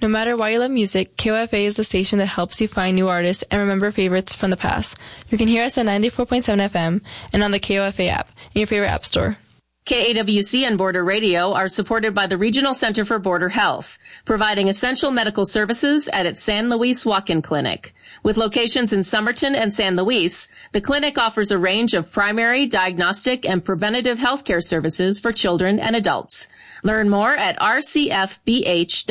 No matter why you love music, KOFA is the station that helps you find new artists and remember favorites from the past. You can hear us at 94.7 FM and on the KOFA app in your favorite app store. KAWC and Border Radio are supported by the Regional Center for Border Health, providing essential medical services at its San Luis Walk-In Clinic. With locations in Somerton and San Luis, the clinic offers a range of primary, diagnostic, and preventative healthcare services for children and adults. Learn more at rcfbh.org.